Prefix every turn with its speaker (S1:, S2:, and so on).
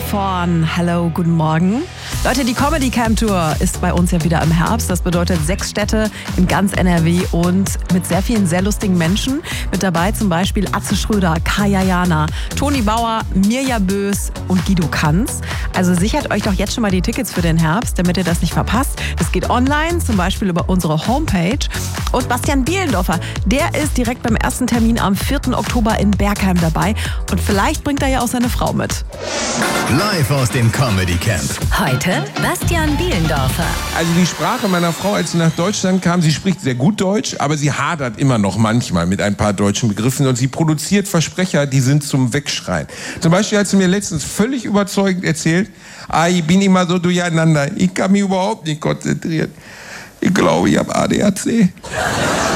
S1: von Hello, guten Morgen. Leute, die Comedy Camp Tour ist bei uns ja wieder im Herbst. Das bedeutet 6 Städte in ganz NRW und mit sehr vielen sehr lustigen Menschen. Mit dabei zum Beispiel Atze Schröder, Kaya Jana, Toni Bauer, Mirja Bös und Guido Kanz. Also sichert euch doch jetzt schon mal die Tickets für den Herbst, damit ihr das nicht verpasst. Das geht online, zum Beispiel über unsere Homepage. Und Bastian Bielendorfer, der ist direkt beim ersten Termin am 4. Oktober in Bergheim dabei. Und vielleicht bringt er ja auch seine Frau mit.
S2: Live aus dem Comedy Camp.
S3: Heute Bastian Bielendorfer.
S4: Also die Sprache meiner Frau, als sie nach Deutschland kam, sie spricht sehr gut Deutsch, aber sie hadert immer noch manchmal mit ein paar deutschen Begriffen und sie produziert Versprecher, die sind zum Wegschreien. Zum Beispiel hat sie mir letztens völlig überzeugend erzählt, ich bin immer so durcheinander, ich kann mich überhaupt nicht konzentrieren. Ich glaube, ich habe ADHC.